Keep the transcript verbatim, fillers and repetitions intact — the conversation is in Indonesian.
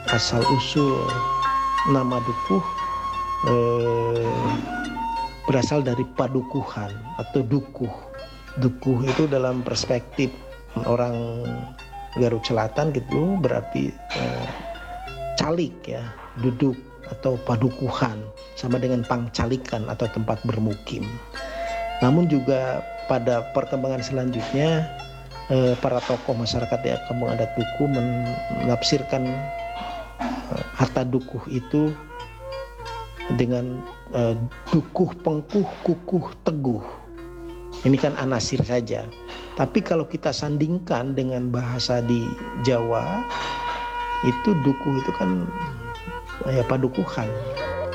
asal usul nama dukuh eh, berasal dari padukuhan atau dukuh. Dukuh itu dalam perspektif orang Garut Selatan gitu berarti eh, calik ya, duduk atau padukuhan, sama dengan pangcalikan atau tempat bermukim. Namun juga pada perkembangan selanjutnya eh, para tokoh masyarakat di kampung adat Dukuh menafsirkan eh, kata dukuh itu dengan eh, dukuh, pengkuh, kukuh, teguh. Ini kan anasir saja. Tapi kalau kita sandingkan dengan bahasa di Jawa, itu dukuh itu kan ya padukuhan.